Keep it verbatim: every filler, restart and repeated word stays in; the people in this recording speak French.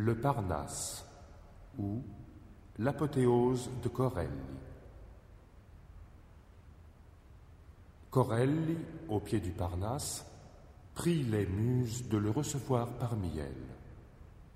le Parnasse ou l'apothéose de Corelli. Corelli, au pied du Parnasse, prie les muses de le recevoir parmi elles.